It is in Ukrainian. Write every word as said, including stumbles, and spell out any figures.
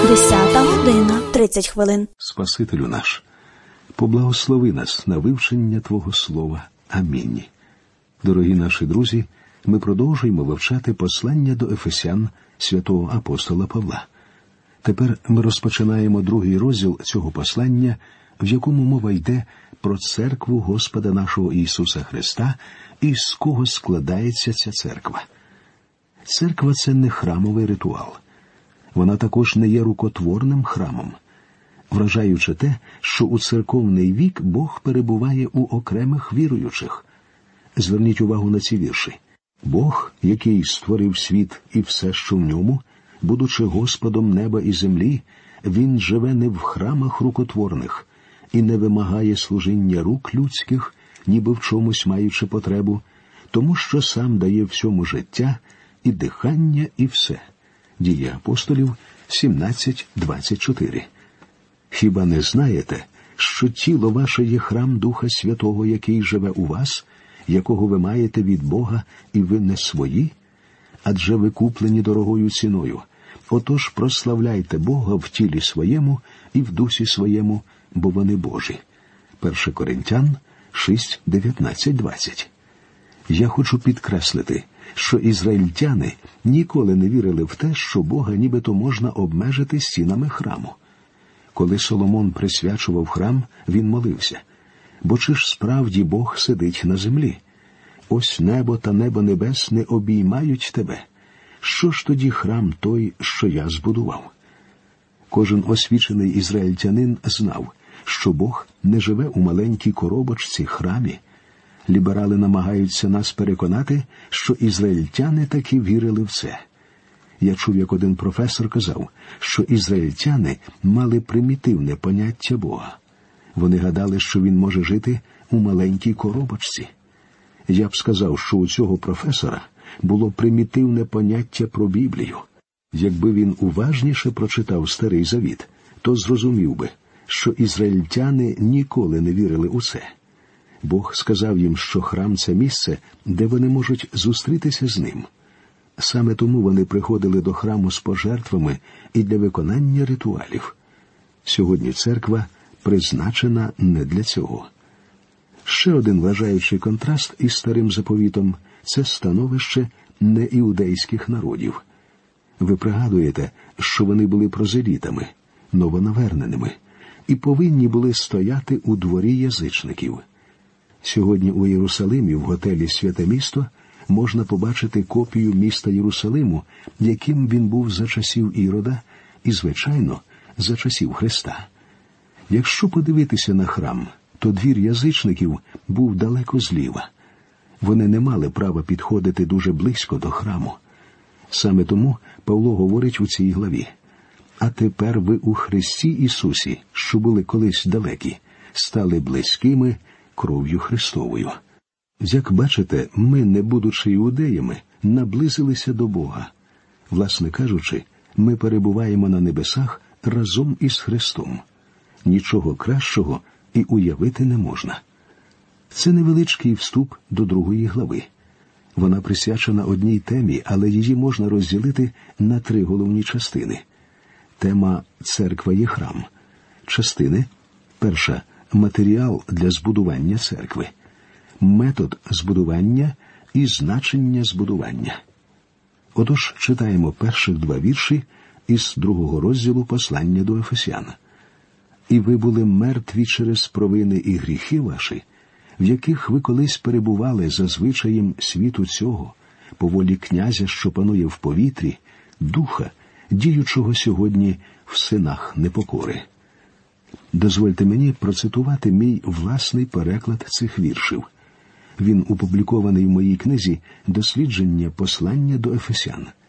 Десята година, тридцять хвилин. Спасителю наш, поблагослови нас на вивчення Твого Слова. Амінь. Дорогі наші друзі, ми продовжуємо вивчати послання до Ефесян святого апостола Павла. Тепер ми розпочинаємо другий розділ цього послання, в якому мова йде про церкву Господа нашого Ісуса Христа і з кого складається ця церква. Церква – це не храмовий ритуал. Вона також не є рукотворним храмом. Вражаючи те, що у церковний вік Бог перебуває у окремих віруючих. Зверніть увагу на ці вірші. Бог, який створив світ і все, що в ньому, будучи Господом неба і землі, Він живе не в храмах рукотворних і не вимагає служіння рук людських, ніби в чомусь маючи потребу, тому що сам дає всьому життя і дихання, і все. Дії апостолів сімнадцять двадцять чотири. Хіба не знаєте, що тіло ваше є храм Духа Святого, який живе у вас, якого ви маєте від Бога, і ви не свої? Адже ви куплені дорогою ціною. Отож прославляйте Бога в тілі своєму і в дусі своєму, бо вони Божі. перше Коринтян шість дев'ятнадцять двадцять. Я хочу підкреслити, що ізраїльтяни ніколи не вірили в те, що Бога нібито можна обмежити стінами храму. Коли Соломон присвячував храм, він молився: «Бо чи ж справді Бог сидить на землі? Ось небо та небо небесне обіймають тебе. Що ж тоді храм той, що я збудував?» Кожен освічений ізраїльтянин знав, що Бог не живе у маленькій коробочці храмі. Ліберали намагаються нас переконати, що ізраїльтяни таки вірили в це. Я чув, як один професор казав, що ізраїльтяни мали примітивне поняття Бога. Вони гадали, що він може жити у маленькій коробочці. Я б сказав, що у цього професора було примітивне поняття про Біблію. Якби він уважніше прочитав Старий Завіт, то зрозумів би, що ізраїльтяни ніколи не вірили у це. Бог сказав їм, що храм – це місце, де вони можуть зустрітися з ним. Саме тому вони приходили до храму з пожертвами і для виконання ритуалів. Сьогодні церква призначена не для цього. Ще один вражаючий контраст із Старим Заповітом – це становище неіудейських народів. Ви пригадуєте, що вони були прозелітами, новонаверненими, і повинні були стояти у дворі язичників. Сьогодні у Єрусалимі в готелі «Святе місто» можна побачити копію міста Єрусалиму, яким він був за часів Ірода і, звичайно, за часів Христа. Якщо подивитися на храм, то двір язичників був далеко зліва. Вони не мали права підходити дуже близько до храму. Саме тому Павло говорить у цій главі: «А тепер ви у Христі Ісусі, що були колись далекі, стали близькими кров'ю Христовою». Як бачите, ми, не будучи іудеями, наблизилися до Бога. Власне кажучи, ми перебуваємо на небесах разом із Христом. Нічого кращого і уявити не можна. Це невеличкий вступ до другої глави. Вона присвячена одній темі, але її можна розділити на три головні частини. Тема «Церква є храм». Частини. Перша – матеріал для збудування церкви. Метод збудування і значення збудування. Отож, читаємо перших два вірші із другого розділу послання до Ефесян. «І ви були мертві через провини і гріхи ваші, в яких ви колись перебували за звичаєм світу цього, по волі князя, що панує в повітрі, духа, діючого сьогодні в синах непокори». Дозвольте мені процитувати мій власний переклад цих віршів. Він опублікований в моїй книзі «Дослідження послання до Ефесян».